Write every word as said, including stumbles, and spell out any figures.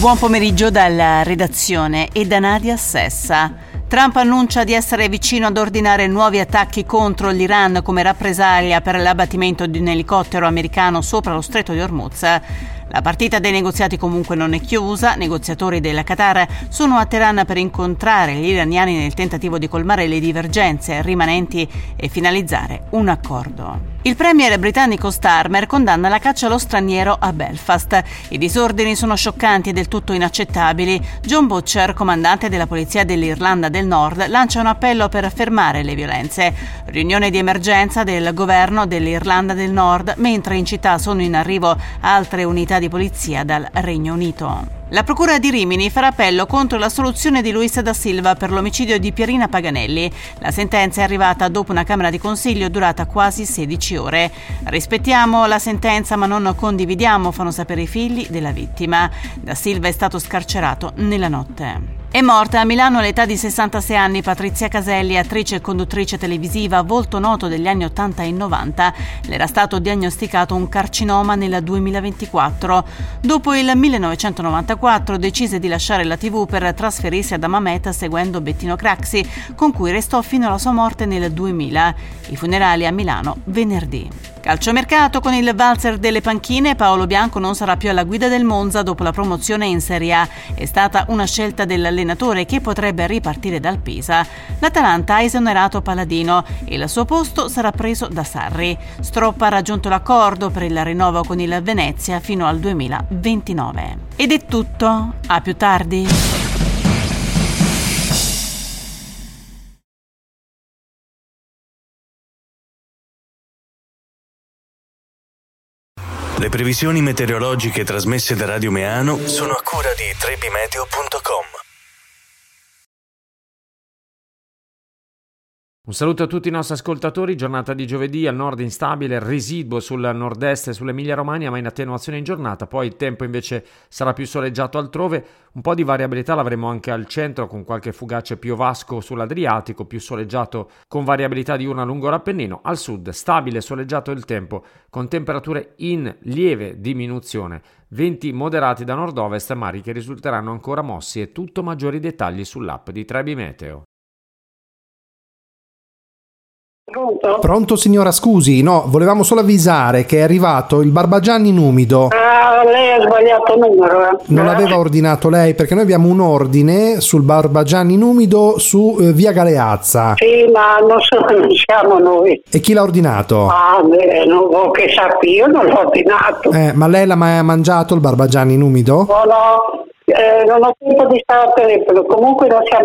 Buon pomeriggio dalla redazione e da Nadia Sessa. Trump annuncia di essere vicino ad ordinare nuovi attacchi contro l'Iran come rappresaglia per l'abbattimento di un elicottero americano sopra lo stretto di Hormuz. La partita dei negoziati comunque non è chiusa. Negoziatori del Qatar sono a Teheran per incontrare gli iraniani nel tentativo di colmare le divergenze rimanenti e finalizzare un accordo. Il premier britannico Starmer condanna la caccia allo straniero a Belfast. I disordini sono scioccanti e del tutto inaccettabili. John Butcher, comandante della polizia dell'Irlanda del Nord, lancia un appello per fermare le violenze. Riunione di emergenza del governo dell'Irlanda del Nord, mentre in città sono in arrivo altre unità di polizia dal Regno Unito. La procura di Rimini farà appello contro la soluzione di Luis da Silva per l'omicidio di Pierina Paganelli. La sentenza è arrivata dopo una camera di consiglio durata quasi sedici ore. Rispettiamo la sentenza ma non condividiamo, fanno sapere i figli della vittima. Da Silva è stato scarcerato nella notte. È morta a Milano all'età di sessantasei anni Patrizia Caselli, attrice e conduttrice televisiva, volto noto degli anni ottanta e novanta. Le era stato diagnosticato un carcinoma nel duemilaventiquattro. Dopo il millenovecentonovantaquattro decise di lasciare la tivù per trasferirsi ad Amamet seguendo Bettino Craxi, con cui restò fino alla sua morte nel duemila. I funerali a Milano venerdì. Calciomercato con il valzer delle panchine, Paolo Bianco non sarà più alla guida del Monza dopo la promozione in Serie A. È stata una scelta dell'allenatore che potrebbe ripartire dal Pisa. L'Atalanta ha esonerato Palladino e il suo posto sarà preso da Sarri. Stroppa ha raggiunto l'accordo per il rinnovo con il Venezia fino al duemilaventinove. Ed è tutto, a più tardi. Le previsioni meteorologiche trasmesse da Radio Meano sono a cura di trebimeteo punto com. Un saluto a tutti i nostri ascoltatori. Giornata di giovedì, al nord instabile, residuo sul nord-est e sull'Emilia Romagna, ma in attenuazione in giornata. Poi il tempo invece sarà più soleggiato altrove. Un po' di variabilità l'avremo anche al centro, con qualche fugace piovasco sull'Adriatico, più soleggiato con variabilità diurna lungo l'Appennino. Al sud stabile e soleggiato il tempo, con temperature in lieve diminuzione. Venti moderati da nord-ovest, mari che risulteranno ancora mossi, e tutto maggiori dettagli sull'app di Trebi Meteo. Pronto? Pronto signora, scusi, no, volevamo solo avvisare che è arrivato il Barbagianni in umido. Ah, lei ha sbagliato numero. Eh. Non l'aveva ordinato lei, perché noi abbiamo un ordine sul Barbagianni in umido su eh, via Galeazza. Sì, ma non, so, non siamo noi. E chi l'ha ordinato? Ah, beh, non vuoi che sappi, io non l'ho ordinato. Eh, ma lei l'ha mai mangiato il Barbagianni in umido? No, no, eh, non ho tempo di stare al telefono, comunque non siamo